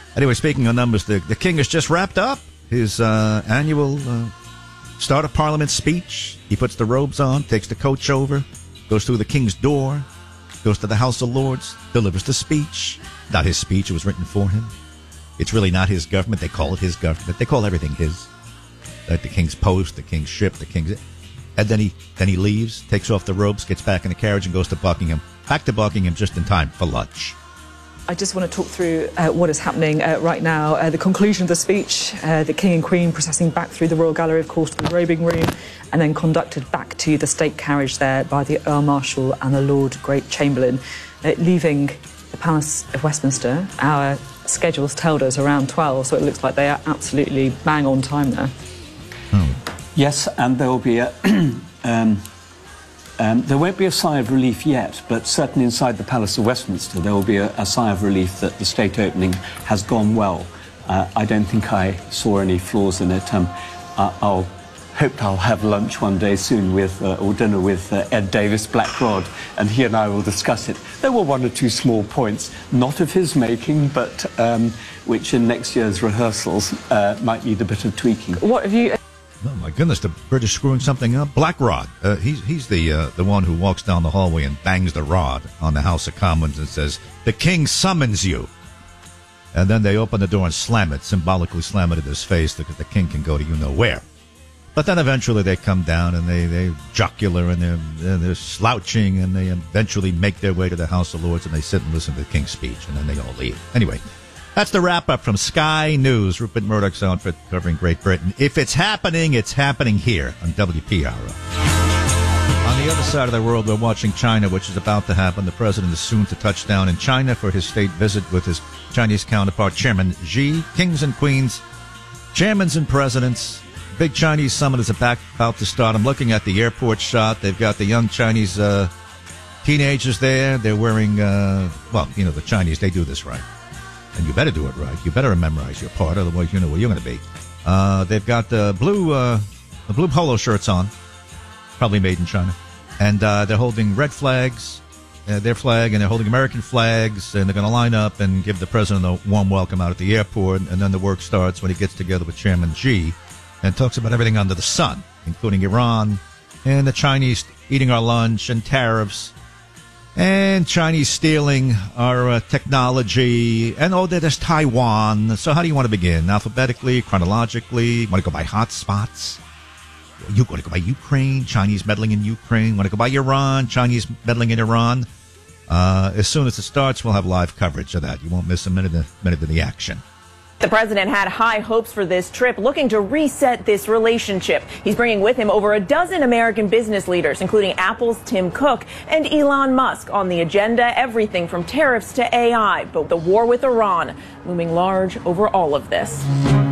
Anyway, speaking of numbers, the king has just wrapped up his annual start of Parliament speech. He puts the robes on, takes the coach over, goes through the king's door, goes to the House of Lords, delivers the speech. Not his speech, it was written for him. It's really not his government. They call it his government. They call everything his. Like the king's post, the king's ship, the king's... And then he leaves, takes off the robes, gets back in the carriage and goes to Buckingham. Back to Buckingham just in time for lunch. I just want to talk through what is happening right now. The conclusion of the speech, the King and Queen processing back through the Royal Gallery, of course, to the robing room, and then conducted back to the state carriage there by the Earl Marshal and the Lord Great Chamberlain, leaving the Palace of Westminster. Our schedules told us around 12, so it looks like they are absolutely bang on time there. Oh. Yes, and there will be a... there won't be a sigh of relief yet, but certainly inside the Palace of Westminster there will be a sigh of relief that the state opening has gone well. I don't think I saw any flaws in it. I'll hope I'll have lunch one day soon with, or dinner with Ed Davis Blackrod, and he and I will discuss it. There were one or two small points, not of his making, but which in next year's rehearsals might need a bit of tweaking. What have you... Oh, my goodness, the British screwing something up. Blackrod, he's the one who walks down the hallway and bangs the rod on the House of Commons and says, "The king summons you." And then they open the door and slam it, symbolically slam it in his face, because the king can go to you-know-where. But then eventually they come down and they're jocular and they're slouching, and they eventually make their way to the House of Lords and they sit and listen to the king's speech, and then they all leave. Anyway, that's the wrap-up from Sky News. Rupert Murdoch's outfit covering Great Britain. If it's happening here on WPRO. On the other side of the world, we're watching China, which is about to happen. The president is soon to touch down in China for his state visit with his Chinese counterpart, Chairman Xi. Kings and queens, chairmen and presidents. Big Chinese summit is about to start. I'm looking at the airport shot. They've got the young Chinese teenagers there. They're wearing, the Chinese, they do this right. And you better do it right. You better memorize your part, otherwise you know where you're going to be. They've got the blue polo shirts on, probably made in China. And they're holding red flags, their flag, and they're holding American flags, and they're going to line up and give the president a warm welcome out at the airport. And then the work starts when he gets together with Chairman Xi and talks about everything under the sun, including Iran and the Chinese eating our lunch and tariffs. And Chinese stealing our technology. And, there's Taiwan. So how do you want to begin? Alphabetically, chronologically? Want to go by hot spots? You want to go by Ukraine? Chinese meddling in Ukraine? Want to go by Iran? Chinese meddling in Iran? As soon as it starts, we'll have live coverage of that. You won't miss a minute of the action. The president had high hopes for this trip, looking to reset this relationship. He's bringing with him over a dozen American business leaders, including Apple's Tim Cook and Elon Musk. On the agenda, everything from tariffs to AI, but the war with Iran looming large over all of this.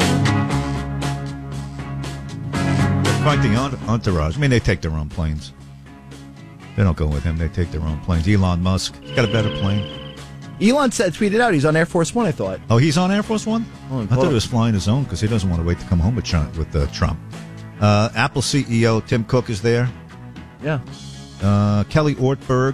Quite the entourage. I mean, they take their own planes. They don't go with him. They take their own planes. Elon Musk, he's got a better plane. Elon tweeted out he's on Air Force One, I thought. Oh, he's on Air Force One? Oh, I thought he was flying his own because he doesn't want to wait to come home with Trump. Apple CEO Tim Cook is there. Yeah. Kelly Ortberg.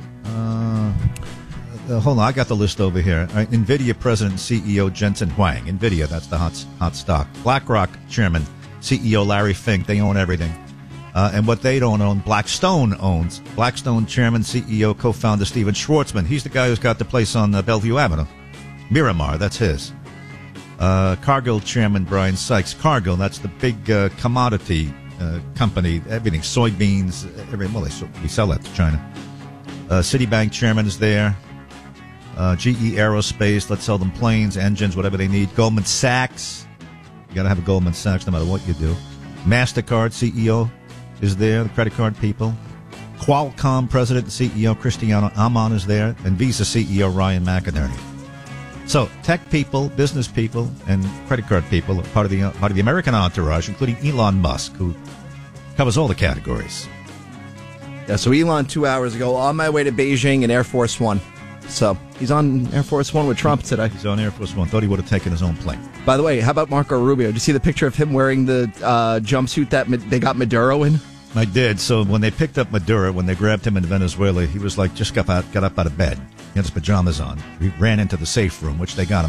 Hold on, I got the list over here. NVIDIA President and CEO Jensen Huang. NVIDIA, that's the hot stock. BlackRock Chairman, CEO Larry Fink. They own everything. And what they don't own, Blackstone owns. Blackstone Chairman, CEO, co-founder Steven Schwartzman. He's the guy who's got the place on Bellevue Avenue. Miramar, that's his. Cargill Chairman Brian Sykes. Cargill, that's the big commodity company. Everything, soybeans, we sell that to China. Citibank Chairman is there. GE Aerospace, let's sell them planes, engines, whatever they need. Goldman Sachs. You got to have a Goldman Sachs no matter what you do. MasterCard CEO is there, the credit card people. Qualcomm President and CEO Cristiano Amon is there, and Visa CEO Ryan McInerney. So tech people, business people, and credit card people are part of the American entourage, including Elon Musk, who covers all the categories. Yeah, so Elon 2 hours ago, on my way to Beijing in Air Force One. So he's on Air Force One with Trump today. He's on Air Force One. Thought he would have taken his own plane. By the way, how about Marco Rubio? Did you see the picture of him wearing the jumpsuit that they got Maduro in? I did. So when they picked up Maduro, when they grabbed him in Venezuela, he was like, just got up out of bed. He had his pajamas on. He ran into the safe room, which they got him.